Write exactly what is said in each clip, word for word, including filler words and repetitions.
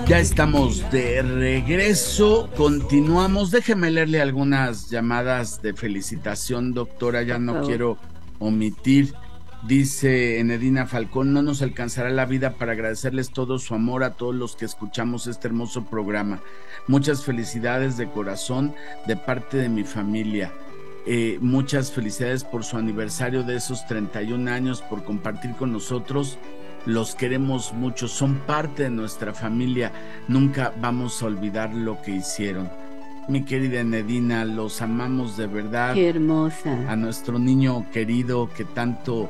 Ya estamos de regreso, continuamos. Déjeme leerle algunas llamadas de felicitación, doctora, ya no quiero omitir. Dice Enedina Falcón, no nos alcanzará la vida para agradecerles todo su amor a todos los que escuchamos este hermoso programa. Muchas felicidades de corazón de parte de mi familia. Eh, muchas felicidades por su aniversario de esos treinta y un años, por compartir con nosotros. Los queremos mucho, son parte de nuestra familia, nunca vamos a olvidar lo que hicieron. Mi querida Enedina, los amamos de verdad. Qué hermosa. A nuestro niño querido que tanto,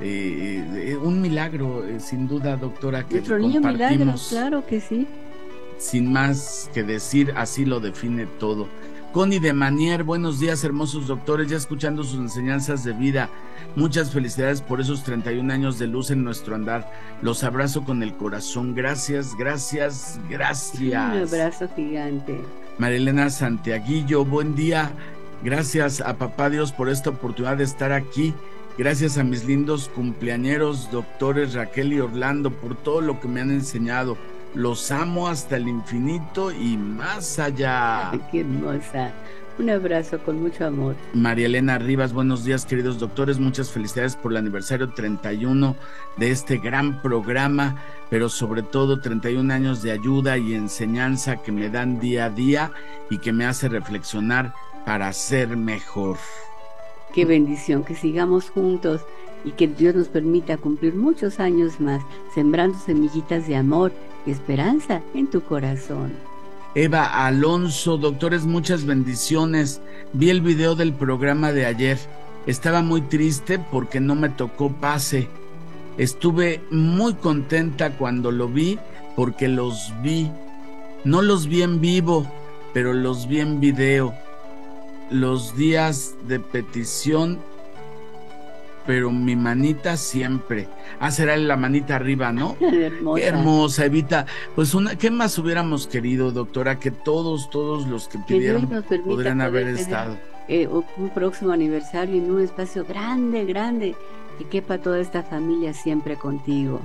eh, eh, un milagro, eh, sin duda, doctora, que nuestro niño milagro, claro que sí. Sin más que decir, así lo define todo. Connie de Manier, buenos días, hermosos doctores, ya escuchando sus enseñanzas de vida. Muchas felicidades por esos treinta y un años de luz en nuestro andar. Los abrazo con el corazón. Gracias, gracias, gracias. Un abrazo gigante. Marilena Santiaguillo, buen día. Gracias a papá Dios por esta oportunidad de estar aquí. Gracias a mis lindos cumpleañeros, doctores Raquel y Orlando, por todo lo que me han enseñado. Los amo hasta el infinito y más allá. Ay, qué hermosa. Un abrazo con mucho amor. María Elena Rivas, buenos días, queridos doctores. Muchas felicidades por el aniversario treinta y uno de este gran programa, pero sobre todo treinta y un años de ayuda y enseñanza que me dan día a día y que me hace reflexionar para ser mejor. Qué bendición, que sigamos juntos y que Dios nos permita cumplir muchos años más, sembrando semillitas de amor y esperanza en tu corazón. Eva Alonso, doctores, muchas bendiciones. Vi el video del programa de ayer. Estaba muy triste porque no me tocó pase. Estuve muy contenta cuando lo vi porque los vi. No los vi en vivo, pero los vi en video. Los días de petición, pero mi manita siempre. Ah, será la manita arriba, ¿no? Hermosa. Qué hermosa, Evita. Pues una, ¿qué más hubiéramos querido, doctora? Que todos, todos los que pidieron que podrían haber estado. Eh, un próximo aniversario en un espacio grande, grande, que quepa toda esta familia siempre contigo.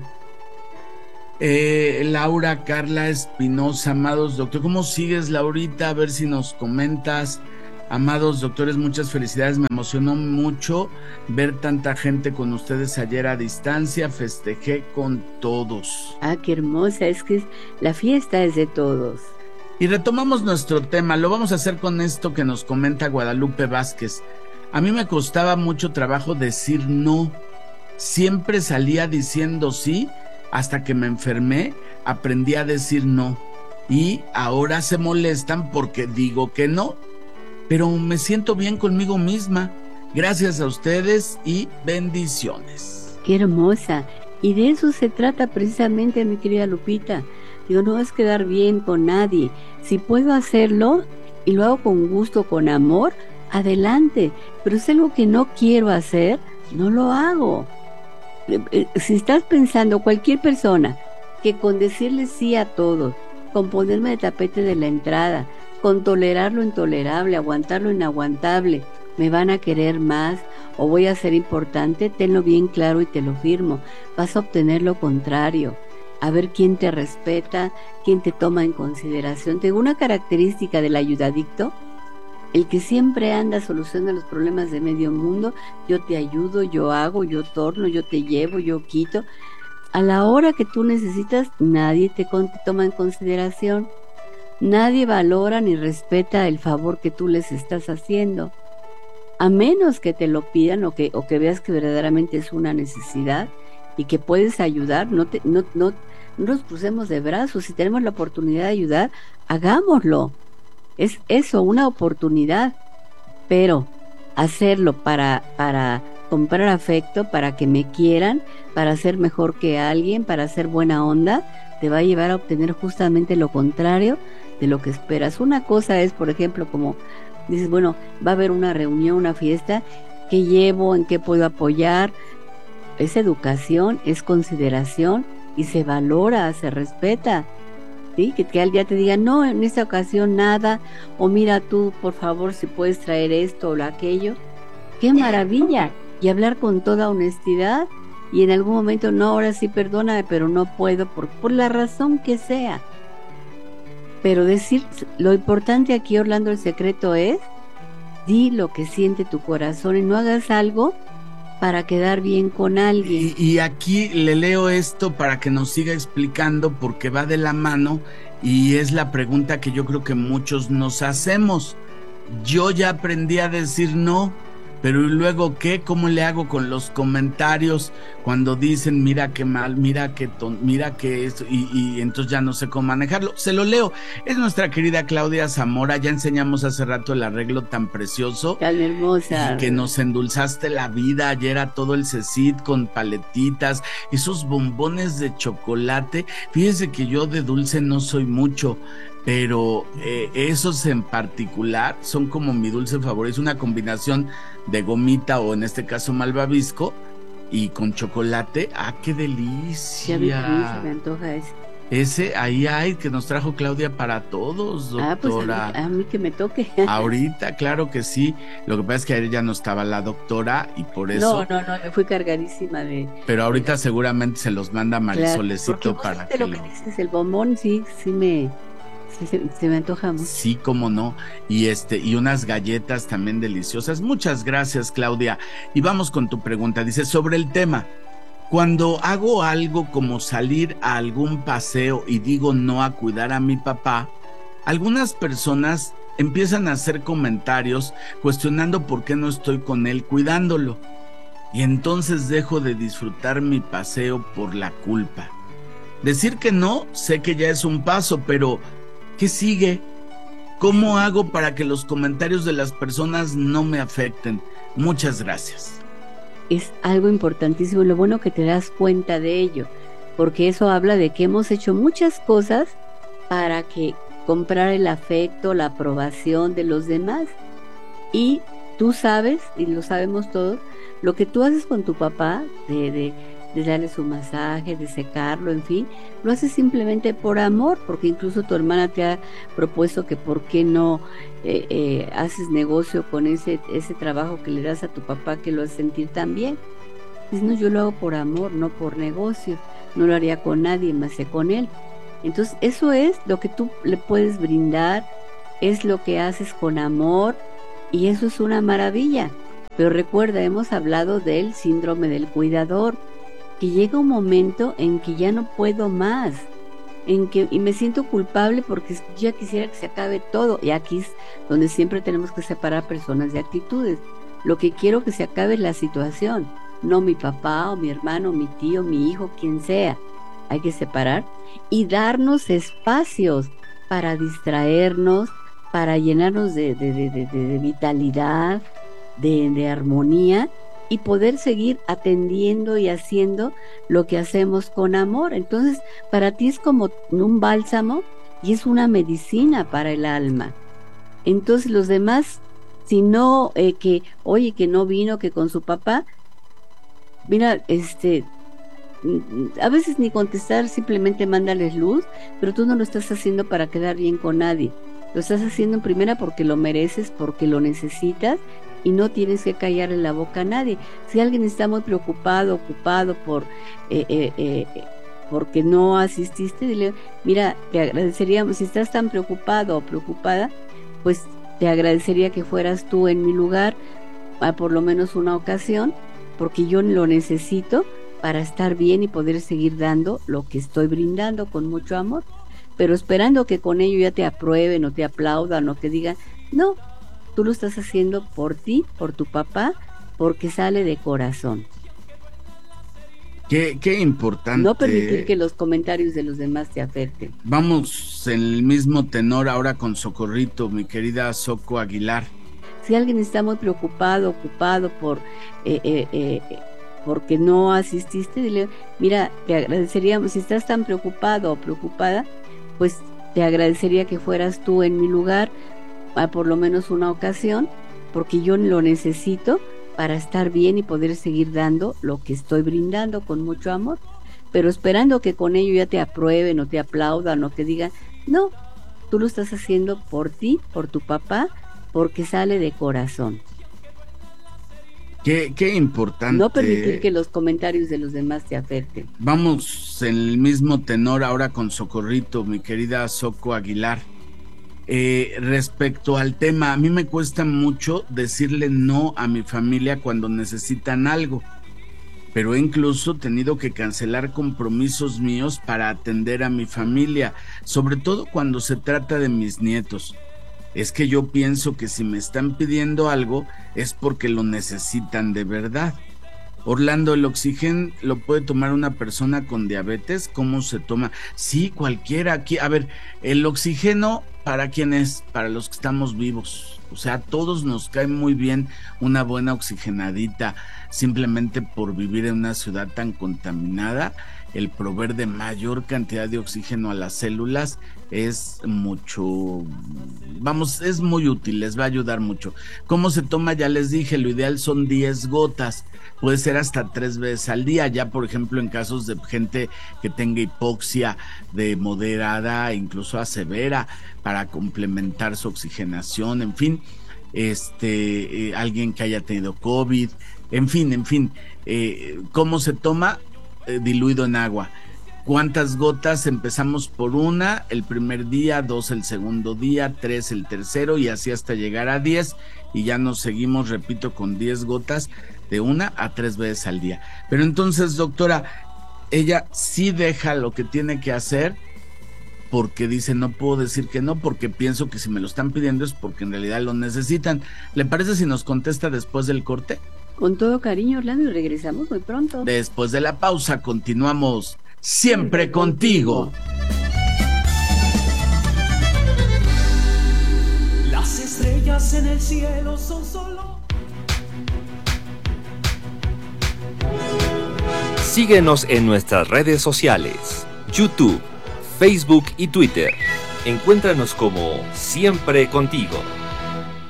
Eh, Laura Carla Espinosa, amados doctor, ¿cómo sigues, Laurita? A ver si nos comentas. Amados doctores, muchas felicidades, me emocionó mucho ver tanta gente con ustedes ayer a distancia, festejé con todos. Ah, qué hermosa, es que la fiesta es de todos. Y retomamos nuestro tema, lo vamos a hacer con esto que nos comenta Guadalupe Vázquez. A mí me costaba mucho trabajo decir no, siempre salía diciendo sí, hasta que me enfermé, aprendí a decir no, y ahora se molestan porque digo que no. Pero me siento bien conmigo misma. Gracias a ustedes y bendiciones. Qué hermosa. Y de eso se trata precisamente, mi querida Lupita. Digo, no es quedar bien con nadie. Si puedo hacerlo y lo hago con gusto, con amor, adelante. Pero es algo que no quiero hacer, no lo hago. Si estás pensando, cualquier persona, que con decirle sí a todo, con ponerme de tapete de la entrada, con tolerar lo intolerable, aguantar lo inaguantable, me van a querer más o voy a ser importante, tenlo bien claro y te lo firmo. Vas a obtener lo contrario. A ver quién te respeta, quién te toma en consideración. Tengo una característica del ayudadicto, el que siempre anda solucionando los problemas de medio mundo. Yo te ayudo, yo hago, yo torno, yo te llevo, yo quito. A la hora que tú necesitas, nadie te, con- te toma en consideración. Nadie valora ni respeta el favor que tú les estás haciendo, a menos que te lo pidan o que, o que veas que verdaderamente es una necesidad y que puedes ayudar. No, te, no, no, no nos crucemos de brazos. Si tenemos la oportunidad de ayudar, hagámoslo. Es eso, una oportunidad, pero hacerlo para, para comprar afecto, para que me quieran, para ser mejor que alguien, para ser buena onda, te va a llevar a obtener justamente lo contrario de lo que esperas. Una cosa es, por ejemplo, como dices, bueno, va a haber una reunión, una fiesta, ¿qué llevo? ¿En qué puedo apoyar? Es educación, es consideración y se valora, se respeta. ¿Sí? Que, que al día te diga, no, en esta ocasión nada, o mira tú, por favor, si puedes traer esto o aquello. ¡Qué maravilla! Y hablar con toda honestidad y en algún momento, no, ahora sí, perdóname, pero no puedo, por, por la razón que sea. Pero decir, lo importante aquí, Orlando, el secreto es, di lo que siente tu corazón y no hagas algo para quedar bien con alguien. Y, y aquí le leo esto para que nos siga explicando, porque va de la mano y es la pregunta que yo creo que muchos nos hacemos. Yo ya aprendí a decir no, pero ¿y luego qué? ¿Cómo le hago con los comentarios cuando dicen mira qué mal, mira qué ton, mira qué esto, y, y entonces ya no sé cómo manejarlo? Se lo leo. Es nuestra querida Claudia Zamora. Ya enseñamos hace rato el arreglo tan precioso, tan hermosa, y que nos endulzaste la vida ayer a todo el CECIT con paletitas, esos bombones de chocolate. Fíjese que yo de dulce no soy mucho, pero eh, esos en particular son como mi dulce favorito. Es una combinación de gomita, o en este caso malvavisco, y con chocolate. ¡Ah, qué delicia! Ya me, me antoja ese. Ese ahí hay, que nos trajo Claudia para todos, doctora. Ah, pues a mí, a mí que me toque. Ahorita, claro que sí. Lo que pasa es que ayer ya no estaba la doctora y por eso... No, no, no, me fui cargadísima de... Pero ahorita seguramente se los manda Marisolecito, claro, para que... lo que lo... dices, el bombón, sí, sí me... Sí, se, se me antoja mucho. Sí, cómo no. Y este, y unas galletas también deliciosas. Muchas gracias, Claudia. Y vamos con tu pregunta. Dice, sobre el tema, cuando hago algo como salir a algún paseo y digo no a cuidar a mi papá, algunas personas empiezan a hacer comentarios cuestionando por qué no estoy con él cuidándolo. Y entonces dejo de disfrutar mi paseo por la culpa. Decir que no, sé que ya es un paso, pero ¿qué sigue? ¿Cómo hago para que los comentarios de las personas no me afecten? Muchas gracias. Es algo importantísimo, lo bueno que te das cuenta de ello, porque eso habla de que hemos hecho muchas cosas para que comprar el afecto, la aprobación de los demás. Y tú sabes, y lo sabemos todos, lo que tú haces con tu papá, de... de de darle su masaje, de secarlo, en fin, lo haces simplemente por amor, porque incluso tu hermana te ha propuesto que por qué no eh, eh, haces negocio con ese, ese trabajo que le das a tu papá, que lo hace sentir tan bien. Dices, no, yo lo hago por amor, no por negocio, no lo haría con nadie más que con él. Entonces eso es lo que tú le puedes brindar, es lo que haces con amor, y eso es una maravilla. Pero recuerda, hemos hablado del síndrome del cuidador, que llega un momento en que ya no puedo más, en que y me siento culpable porque ya quisiera que se acabe todo. Y aquí es donde siempre tenemos que separar personas de actitudes. Lo que quiero que se acabe es la situación, no mi papá o mi hermano, mi tío, mi hijo, quien sea. Hay que separar y darnos espacios para distraernos, para llenarnos de, de, de, de, de vitalidad, de, de armonía, y poder seguir atendiendo y haciendo lo que hacemos con amor. Entonces, para ti es como un bálsamo y es una medicina para el alma. Entonces, los demás, si no, eh, que, oye, que no vino, que con su papá, mira, este, a veces ni contestar, simplemente mándales luz, pero tú no lo estás haciendo para quedar bien con nadie. Lo estás haciendo en primera porque lo mereces, porque lo necesitas, y no tienes que callarle la boca a nadie. Si alguien está muy preocupado, ocupado por eh, eh, eh, porque no asististe, dile, mira, te agradeceríamos, si estás tan preocupado o preocupada, pues te agradecería que fueras tú en mi lugar a por lo menos una ocasión, porque yo lo necesito para estar bien y poder seguir dando lo que estoy brindando con mucho amor, pero esperando que con ello ya te aprueben o te aplaudan o te digan, no, tú lo estás haciendo por ti, por tu papá, porque sale de corazón. Qué, qué importante. No permitir que los comentarios de los demás te afecten. Vamos en el mismo tenor ahora con Socorrito, mi querida Soco Aguilar. Si alguien está muy preocupado, ocupado por eh, eh, eh, porque no asististe, dile, mira, te agradeceríamos, si estás tan preocupado o preocupada, pues te agradecería que fueras tú en mi lugar a por lo menos una ocasión, porque yo lo necesito para estar bien y poder seguir dando lo que estoy brindando con mucho amor, pero esperando que con ello ya te aprueben o te aplaudan o te digan, no, tú lo estás haciendo por ti, por tu papá, porque sale de corazón. Qué, qué importante. No permitir que los comentarios de los demás te afecten. Vamos en el mismo tenor ahora con Socorrito, mi querida Soco Aguilar. Eh, respecto al tema, a mí me cuesta mucho decirle no a mi familia cuando necesitan algo, pero he incluso tenido que cancelar compromisos míos para atender a mi familia, sobre todo cuando se trata de mis nietos. Es que yo pienso que si me están pidiendo algo es porque lo necesitan de verdad. Orlando, ¿el oxígeno lo puede tomar una persona con diabetes? ¿Cómo se toma? Sí, cualquiera. Aquí, a ver, el oxígeno, ¿para quién es? Para los que estamos vivos. O sea, a todos nos cae muy bien una buena oxigenadita, simplemente por vivir en una ciudad tan contaminada. El proveer de mayor cantidad de oxígeno a las células es mucho, vamos, es muy útil, les va a ayudar mucho. ¿Cómo se toma? Ya les dije, lo ideal son diez gotas, puede ser hasta tres veces al día, ya por ejemplo en casos de gente que tenga hipoxia de moderada, incluso a severa, para complementar su oxigenación, en fin, este, eh, alguien que haya tenido COVID, en fin, en fin, eh, ¿cómo se toma? Eh, diluido en agua. ¿Cuántas gotas? Empezamos por una el primer día, dos el segundo día, tres el tercero y así hasta llegar a diez, y ya nos seguimos, repito, con diez gotas de una a tres veces al día. Pero entonces, doctora, ella sí deja lo que tiene que hacer porque dice, no puedo decir que no, porque pienso que si me lo están pidiendo es porque en realidad lo necesitan. ¿Le parece si nos contesta después del corte? Con todo cariño, Orlando, y regresamos muy pronto. Después de la pausa continuamos siempre, siempre contigo. Las estrellas en el cielo son solo. Síguenos en nuestras redes sociales, YouTube, Facebook y Twitter. Encuéntranos como Siempre Contigo.